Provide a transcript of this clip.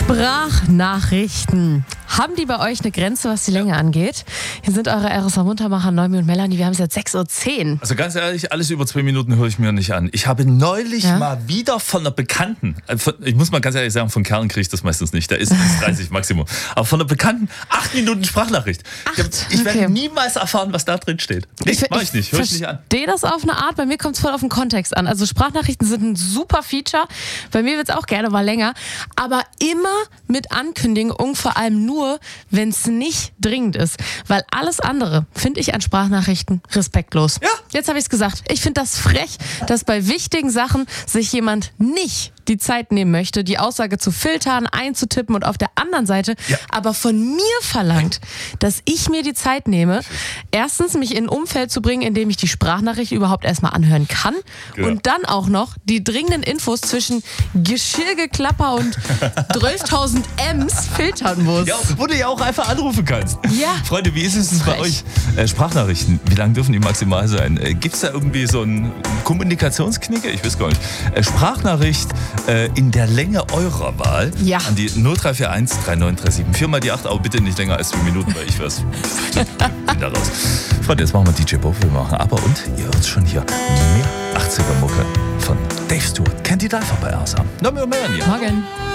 Sprachnachrichten. Haben die bei euch eine Grenze, was die Länge angeht? Hier sind eure RSA Muntermacher, Neumi und Melanie. Wir haben es jetzt 6:10 Uhr. Also ganz ehrlich, alles über 2 Minuten höre ich mir nicht an. Ich habe neulich mal wieder von einer Bekannten, ich muss mal ganz ehrlich sagen, von Kerlen kriege ich das meistens nicht. Da ist 30 Maximum. Aber von einer Bekannten 8 Minuten Sprachnachricht. Ich werde niemals erfahren, was da drin steht. Mach ich nicht, höre ich nicht an. Ich verstehe das auf eine Art. Bei mir kommt es voll auf den Kontext an. Also Sprachnachrichten sind ein super Feature. Bei mir wird es auch gerne mal länger. Aber immer mit Ankündigung, vor allem nur, wenn es nicht dringend ist. Weil alles andere finde ich an Sprachnachrichten respektlos. Ja. Jetzt habe ich es gesagt. Ich finde das frech, dass bei wichtigen Sachen sich jemand nicht die Zeit nehmen möchte, die Aussage zu filtern, einzutippen und auf der anderen Seite aber von mir verlangt, dass ich mir die Zeit nehme, erstens mich in ein Umfeld zu bringen, in dem ich die Sprachnachricht überhaupt erstmal anhören kann und dann auch noch die dringenden Infos zwischen Geschirrgeklapper und 12.000 M's filtern muss. Ja, wo du ja auch einfach anrufen kannst. Ja. Freunde, wie ist es bei euch? Sprachnachrichten, wie lang dürfen die maximal sein? Gibt es da irgendwie so einen Kommunikationsknicker? Ich weiß gar nicht. Sprachnachricht in der Länge eurer Wahl an die 0341 39374 mal die 8, aber bitte nicht länger als 2 Minuten, weil ich bin da raus. Freunde, jetzt machen wir DJ Bob, wir machen aber und ihr hört es schon hier, mehr 80er Mucke von Dave Stewart. Kennt ihr da einfach bei RSA? Neumi und Melanie. Morgen.